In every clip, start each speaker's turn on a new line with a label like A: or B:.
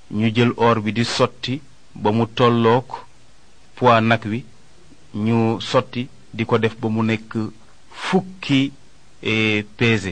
A: ñu jël or bi di sotti ba mu tollook poids nag wi ñu sotti di ko def ba mu nekk fukki pesé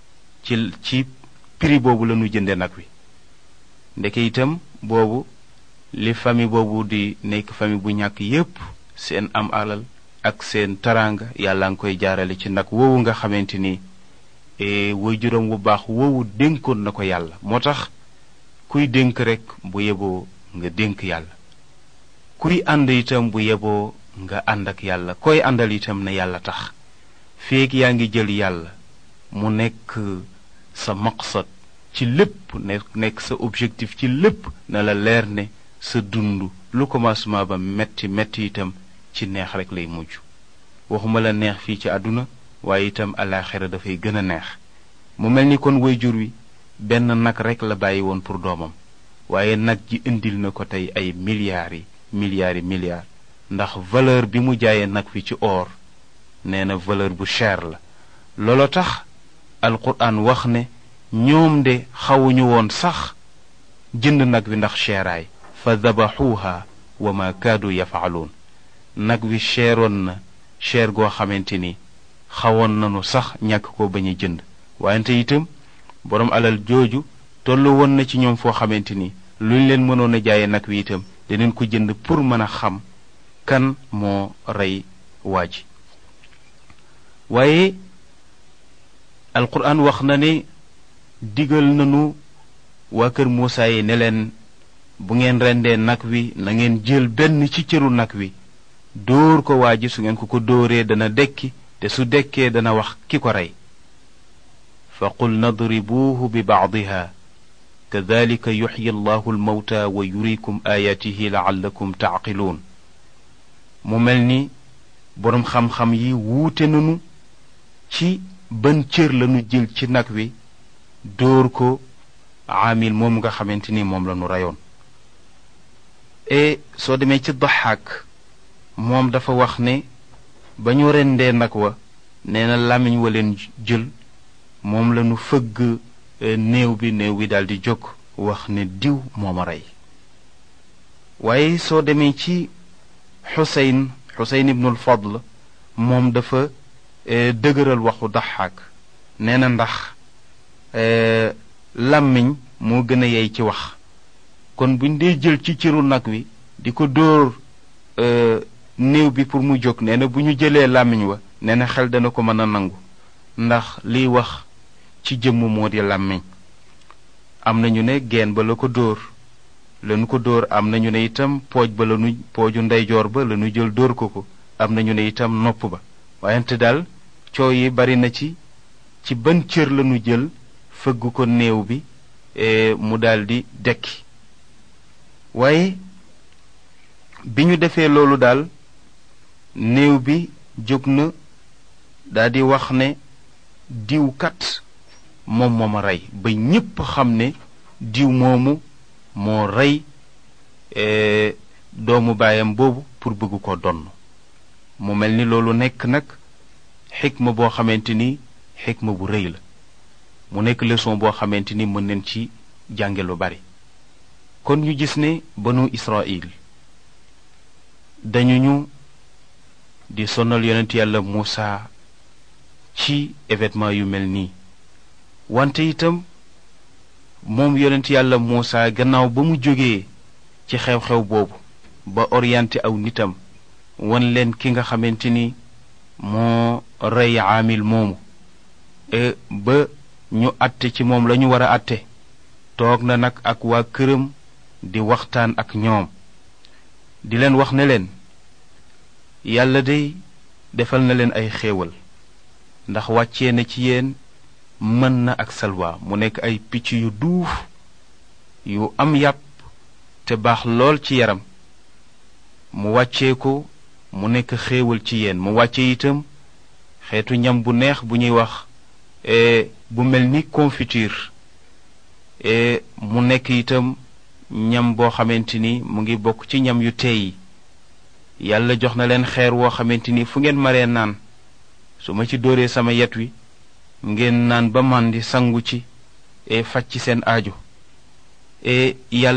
A: ci prix boobu la ñu jënde nag wi. ndeke itam boobu li famille boobu di nekk famille bu ñàkk yépp seen am alal ak seen taraanga yàlla nga koy jaarale ci nag woowu nga xamante ni waajuram wu baax woowu dénkoon na ko yàlla. moo tax kuy dénk rekk bu yeboo nga dénk yàlla, kuy ànd itam bu yeboo nga ànd ak yàlla, koy àndal itam na yàlla tax. feek yaa ngi jël yàlla mu nekk sa maqsad ci lépp, nekk sa objectif ci lépp, na la leer ne sa dund lu commencement ba metti metti itam ci neex rek lay mujj. waxuma la neex fii ci àdduna waaye itam alaaxira dafay gën a neex. mu mel ni kon waajur wi benn nag rek la bàyyi woon pour doomam, waaye nag ji indil na ko tey ay milliards ndax valeur bi mu jaayee nag wi ci or nee na valeur bu cher la. looloo tax alquran wax ne ñoom de xawuñu woon sax jënd nag wi ndax cheraay, fa dabaxuuha wa ma kaadu yafaaluun. nag wi cheroon na cher goo xamante ni xawoon nanu sax ñàkk ko bañ a jënd. wante itam boroom alal jooju tollu woon na ci ñoom foo xamante ni luñ leen mënoon a jaaye nag wi itam dinañ ko jënd pour mën a xam kan moo rey waa ji. waaye alquran wax na ne digal nanu waa kër Muusaa yi ne leen bu ngeen rendee nag wi na ngeen jël benn ci cëru nag wi dóor ko waa ji. su ngeen ko dóoree dana dekki, te su dekkee dana wax ki ko rey. fa qul nadribuuhu bi bacdiha kadalika yuxyi allahu almawta wa yurikum ayaatihi laallakum tacqiluun. mu mel ni boroom xam-xam yi wuute nanu ci ban cër lañu jël ci nag wi dóor ko aamil moom nga xamante ni moom lañu reyoon. soo demee ci Daxaak moom dafa wax ne ba ñu rendee nag wa nee na làmmiñ wa leen jël moom lañu fëgg néew bi daldi jóg wax ne diw mooma rey. waaye soo demee ci Xuseyn ibnul Fadl moom dafa dëgëral waxu Daxaak, nee na ndax làmmiñ moo gën a yey ci wax. kon buñ dee jël ci cëru nag wi di ko dóor néew bi pour mu jóg, nee na bu ñu jëlee làmmiñ wa nee na xel dana ko mën a nangu, ndax liy wax ci jëmm moo di làmmiñ. am nañu ne geen ba la ko dóor am nañu ne itam pooju ndeyjoor ba lañu jël dóor ko am nañu ne itam nopp ba. wayante daal coow yi bari na ci ban cër lañu jël fëgg ko néew bi mu daldi dekki. waaye bi ñu defee loolu daal néew bi jóg na daldi wax ne diw kat moom moo ma rey, ba ñépp xam ne diw moomu moo rey doomu baayam boobu pour bëgg ko donn. mu mel ni loolu nekk nag xikma boo xamante ni xikma bu rëy la, mu nekk leçon boo xamante ni mën nañ ci jànge lu bari. kon ñu gis ne banu Israël dañu di sonal yonent yàlla Muusaa ci événement yu mel nii. wante itam moom yonent yàlla Muusaa gannaaw ba mu jógee ci xew-xew boobu ba orienté aw nitam wan leen ki nga xamante ni moo rey aamil moomu ba ñu àtte ci moom lañu war a àtte, toog na nag ak waa këram di waxtaan ak ñoom, di leen wax ne leen yàlla day defal na leen ay xéewal, ndax wàccee na ci yéen mën na ak salwa, mu nekk ay picc yu duuf yu am yàpp te baax lool ci yaram. mu wàccee ko mu nekk xéewal ci yéen. mu wàccee itam xeetu ñam bu neex bu ñuy wax bu mel ni confiture, mu nekk itam ñam boo xamante ni mu ngi bokk ci ñam yu teey. yàlla jox na leen xeer woo xamante ni fu ngeen maree naan, su ma ci dóoree sama yet wi ngeen naan ba màndi sangu ci faj ci seen aajo. yàlla